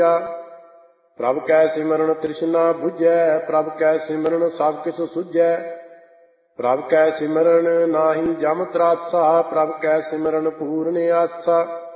ਪ੍ਰਭ ਕੈ ਸਿਮਰਨ ਤ੍ਰਿਸ਼ਨਾ ਬੁਝੈ, ਪ੍ਰਭ ਕੈ ਸਿਮਰਨ ਸਭ ਕਿਛ ਸੁਝੈ। ਪ੍ਰਭ ਕੈ ਸਿਮਰਨ ਨਾਹੀ ਜਮ ਤਰਾਸਾ, ਪ੍ਰਭ ਕੈ ਸਿਮਰਨ ਪੂਰਨ ਆਸਾ।